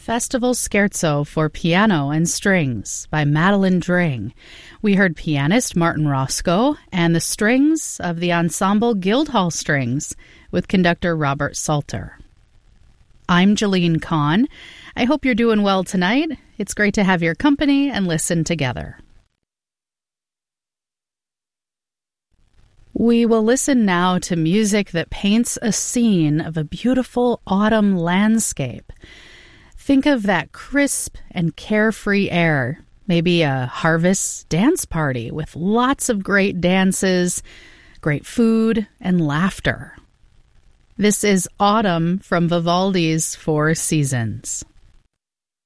Festival Scherzo for Piano and Strings by Madeline Dring. We heard pianist Martin Roscoe and the strings of the ensemble Guildhall Strings with conductor Robert Salter. I'm Jeline Kahn. I hope you're doing well tonight. It's great to have your company and listen together. We will listen now to music that paints a scene of a beautiful autumn landscape. Think of that crisp and carefree air, maybe a harvest dance party with lots of great dances, great food, and laughter. This is Autumn from Vivaldi's Four Seasons.